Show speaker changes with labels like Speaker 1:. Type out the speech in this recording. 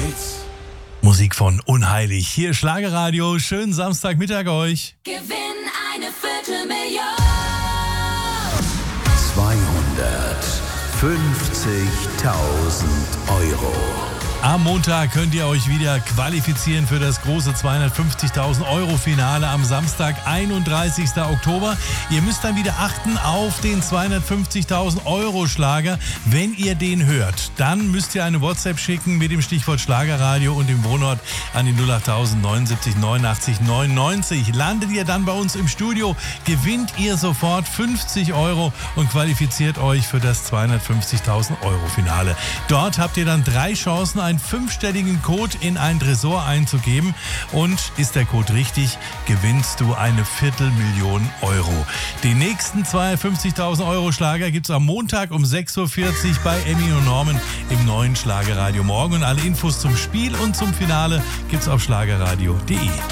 Speaker 1: Hits.
Speaker 2: Musik von Unheilig. Hier Schlagerradio. Schönen Samstagmittag euch.
Speaker 3: Gewinn eine Viertelmillion.
Speaker 1: 250.000 Euro.
Speaker 2: Am Montag könnt ihr euch wieder qualifizieren für das große 250.000 Euro Finale am Samstag, 31. Oktober. Ihr müsst dann wieder achten auf den 250.000 Euro Schlager. Wenn ihr den hört, dann müsst ihr eine WhatsApp schicken mit dem Stichwort Schlagerradio und dem Wohnort an die 08000 79 89 99. Landet ihr dann bei uns im Studio, gewinnt ihr sofort 50 Euro und qualifiziert euch für das 250.000 Euro Finale. Dort habt ihr dann 3 Chancen, einen 5-stelligen Code in ein Tresor einzugeben, und ist der Code richtig, gewinnst du eine 250.000 Euro. Den nächsten 250.000 Euro Schlager gibt's am Montag um 6.40 Uhr bei Emmy und Norman im neuen Schlagerradio Morgen, und alle Infos zum Spiel und zum Finale gibt's auf schlagerradio.de.